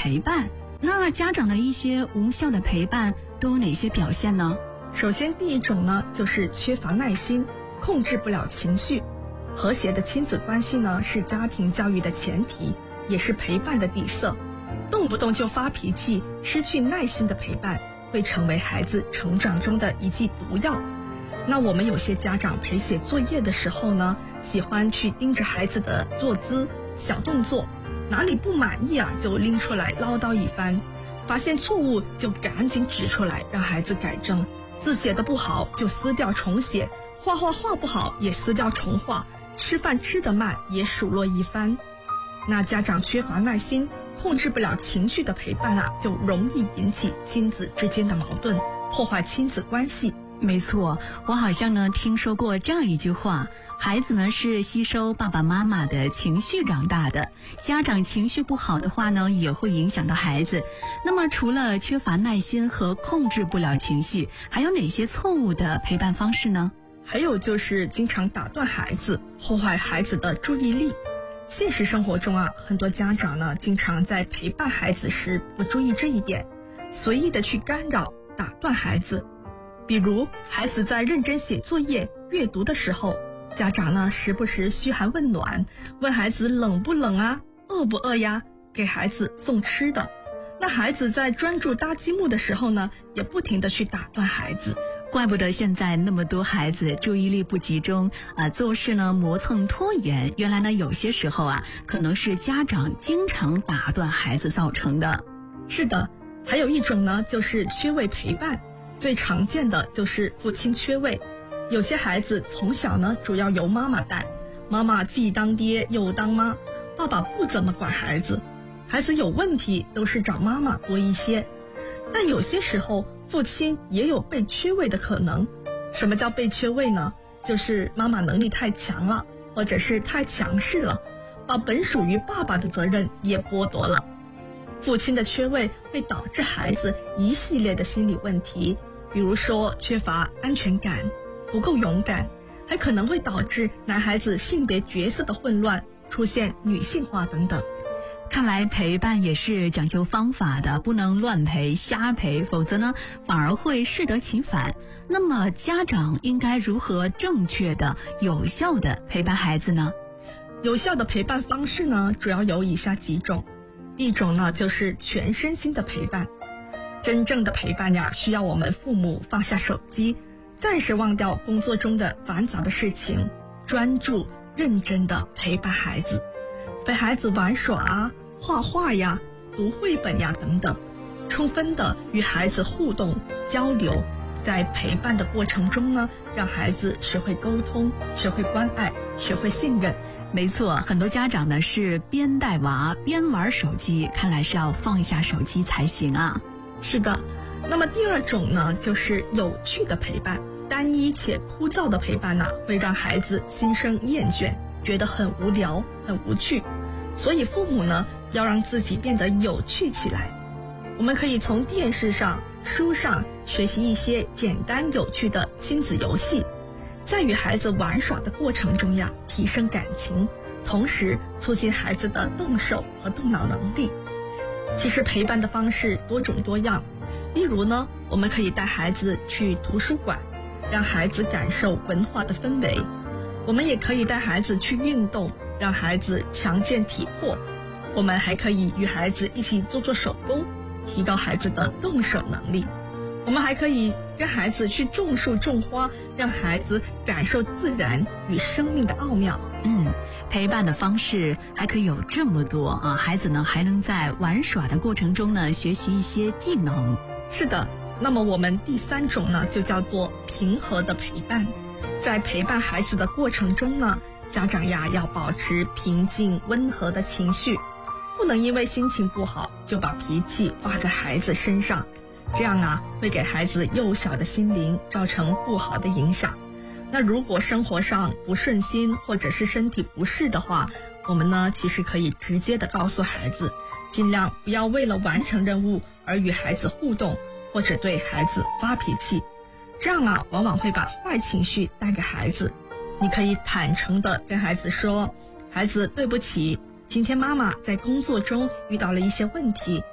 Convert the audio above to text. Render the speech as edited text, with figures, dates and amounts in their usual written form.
陪伴。那家长的一些无效的陪伴都有哪些表现呢？ 首先第一种呢，就是缺乏耐心，控制不了情绪。和谐的亲子关系呢，是家庭教育的前提，也是陪伴的底色。动不动就发脾气，失去耐心的陪伴，会成为孩子成长中的一剂毒药。那我们有些家长陪写作业的时候呢，喜欢去盯着孩子的坐姿、小动作，哪里不满意就拎出来唠叨一番，发现错误就赶紧指出来让孩子改正，字写的不好就撕掉重写，画不好也撕掉重画，吃饭吃得慢也数落一番。那家长缺乏耐心，控制不了情绪的陪伴就容易引起亲子之间的矛盾，破坏亲子关系。 没错，我好像呢听说过这样一句话，孩子呢是吸收爸爸妈妈的情绪长大的，家长情绪不好的话呢，也会影响到孩子。那么除了缺乏耐心和控制不了情绪，还有哪些错误的陪伴方式呢？ 还有就是经常打断孩子，破坏孩子的注意力。现实生活中很多家长呢经常在陪伴孩子时不注意这一点，随意的去干扰打断孩子。比如孩子在认真写作业阅读的时候，家长呢时不时嘘寒问暖，问孩子冷不冷饿不饿呀，给孩子送吃的。那孩子在专注搭积木的时候呢，也不停的去打断孩子。 怪不得现在那么多孩子注意力不集中做事呢磨蹭拖延，原来呢有些时候可能是家长经常打断孩子造成的。 是的，还有一种呢就是缺位陪伴，最常见的就是父亲缺位。有些孩子从小呢主要由妈妈带，妈妈既当爹又当妈，爸爸不怎么管孩子，孩子有问题都是找妈妈多一些。但有些时候父亲也有被缺位的可能。什么叫被缺位呢？就是妈妈能力太强了，或者是太强势了，把本属于爸爸的责任也剥夺了。父亲的缺位会导致孩子一系列的心理问题，比如说缺乏安全感，不够勇敢，还可能会导致男孩子性别角色的混乱，出现女性化等等。 看来陪伴也是讲究方法的，不能乱陪瞎陪，否则呢反而会适得其反。那么家长应该如何正确的有效的陪伴孩子呢？ 有效的陪伴方式呢主要有以下几种。第一种呢就是全身心的陪伴。真正的陪伴需要我们父母放下手机，暂时忘掉工作中的繁杂的事情，专注认真的陪伴孩子，陪孩子玩耍画画读绘本等等，充分的与孩子互动交流。在陪伴的过程中呢，让孩子学会沟通，学会关爱，学会信任。 没错，很多家长呢是边带娃边玩手机，看来是要放下手机才行啊。 是的，那么第二种呢就是有趣的陪伴。单一且枯燥的陪伴会让孩子心生厌倦，觉得很无聊很无趣，所以父母呢要让自己变得有趣起来。我们可以从电视上书上学习一些简单有趣的亲子游戏，在与孩子玩耍的过程中提升感情，同时促进孩子的动手和动脑能力。其实陪伴的方式多种多样，例如呢我们可以带孩子去图书馆，让孩子感受文化的氛围。我们也可以带孩子去运动，让孩子强健体魄。我们还可以与孩子一起做做手工，提高孩子的动手能力。我们还可以跟孩子去种树种花，让孩子感受自然与生命的奥妙。 陪伴的方式还可以有这么多孩子呢还能在玩耍的过程中呢学习一些技能。 是的，那么我们第三种呢就叫做平和的陪伴。在陪伴孩子的过程中呢，家长要保持平静温和的情绪，不能因为心情不好就把脾气发在孩子身上，这样会给孩子幼小的心灵造成不好的影响。那如果生活上不顺心或者是身体不适的话，我们呢其实可以直接的告诉孩子，尽量不要为了完成任务而与孩子互动，或者对孩子发脾气，这样往往会把坏情绪带给孩子。你可以坦诚的跟孩子说，孩子对不起，今天妈妈在工作中遇到了一些问题，